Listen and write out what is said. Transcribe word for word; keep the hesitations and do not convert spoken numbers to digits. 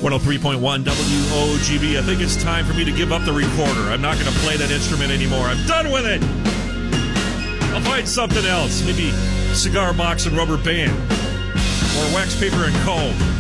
one oh three point one W O G B. I think it's time for me to give up the recorder. I'm not going to play that instrument anymore. I'm done with it. I'll find something else. Maybe cigar box and rubber band. Or wax paper and comb.